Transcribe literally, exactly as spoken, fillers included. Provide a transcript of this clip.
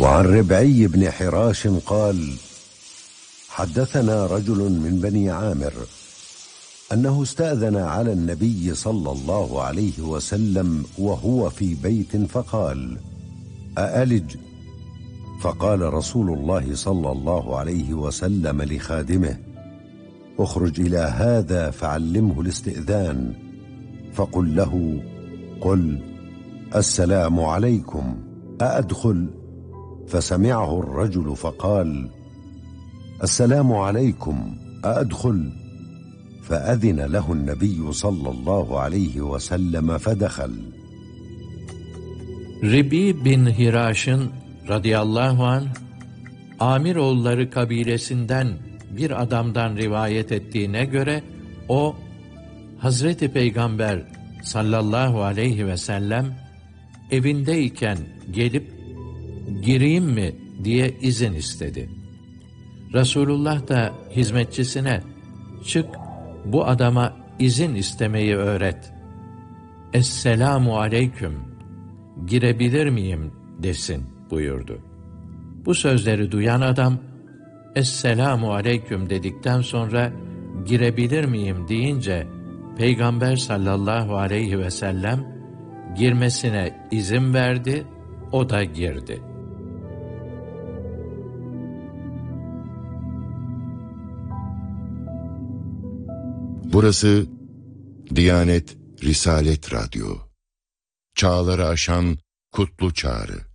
وعن ربعي بن حراش قال: حدثنا رجل من بني عامر أنه استأذن على النبي صلى الله عليه وسلم وهو في بيت فقال: أألج؟ فقال رسول الله صلى الله عليه وسلم لخادمه: اخرج إلى هذا فعلمه الاستئذان، فقل له: قل السلام عليكم، أأدخل؟ فسمعه الرجل فقال: السلام عليكم، أأدخل؟ فأذن له النبي صلى الله عليه وسلم فدخل. Ribi bin Hiraş'ın radıyallahu anh, Amiroğulları kabilesinden bir adamdan rivayet ettiğine göre, o, Hazreti Peygamber sallallahu aleyhi ve sellem evindeyken gelip, gireyim mi diye izin istedi. Resulullah da hizmetçisine, çık bu adama izin istemeyi öğret. Esselamu aleyküm, girebilir miyim desin buyurdu. Bu sözleri duyan adam, Esselamu aleyküm dedikten sonra girebilir miyim deyince, Peygamber sallallahu aleyhi ve sellem girmesine izin verdi, o da girdi. Burası Diyanet Risalet Radyo. Çağları aşan kutlu çağrı.